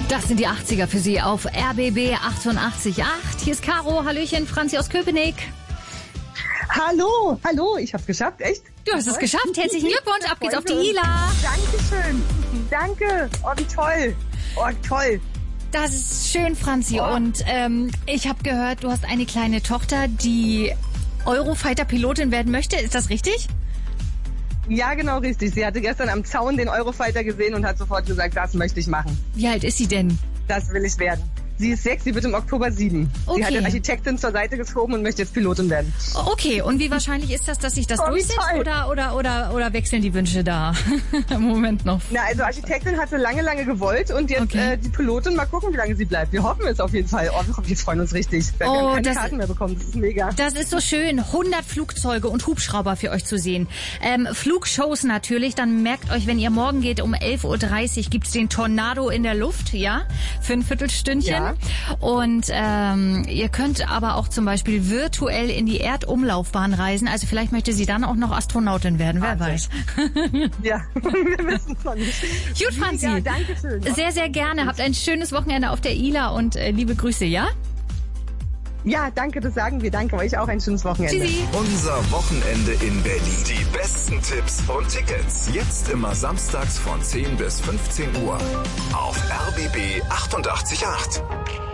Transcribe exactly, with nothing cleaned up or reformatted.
Das sind die achtziger für Sie auf R B B achtundachtzig Komma acht. Hier ist Caro, Hallöchen, Franzi aus Köpenick. Hallo, hallo, ich hab's geschafft, echt? Du hast es geschafft, herzlichen Glückwunsch, ab geht's auf die Ila. Dankeschön, danke, oh wie toll, oh toll. Das ist schön, Franzi, oh. und ähm, ich habe gehört, du hast eine kleine Tochter, die Eurofighter-Pilotin werden möchte, ist das richtig? Ja, genau richtig. Sie hatte gestern am Zaun den Eurofighter gesehen und hat sofort gesagt, das möchte ich machen. Wie alt ist sie denn? Das will ich werden. Sie ist sechs, sie wird im Oktober sieben. Okay. Sie hat eine Architektin zur Seite geschoben und möchte jetzt Pilotin werden. Okay, und wie wahrscheinlich ist das, dass sich das oh, durchsetzt oder, oder, oder, oder wechseln die Wünsche da im Moment noch? Na, also Architektin hat sie lange, lange gewollt und jetzt Okay. äh, die Pilotin, mal gucken, wie lange sie bleibt. Wir hoffen es auf jeden Fall. Oh, wir freuen uns richtig. Wir Oh, haben keine das- Karten mehr bekommen, das ist mega. Das ist so schön. hundert Flugzeuge und Hubschrauber für euch zu sehen. Ähm, Flugshows natürlich. Dann merkt euch, wenn ihr morgen geht um elf Uhr dreißig, gibt's den Tornado in der Luft, ja, für ein Viertelstündchen. Ja. Und ähm, ihr könnt aber auch zum Beispiel virtuell in die Erdumlaufbahn reisen. Also vielleicht möchte sie dann auch noch Astronautin werden, wer weiß. Ja, wir wissen es noch nicht. Gut, Franzi. Ja, danke schön. Sehr, sehr gerne. Habt ein schönes Wochenende auf der Ila und äh, liebe Grüße, ja? Ja, danke, das sagen wir. Danke euch auch ein schönes Wochenende. Tschüssi. Unser Wochenende in Berlin. Die besten Tipps und Tickets. Jetzt immer samstags von zehn bis fünfzehn Uhr. Auf R B B achtundachtzig Komma acht.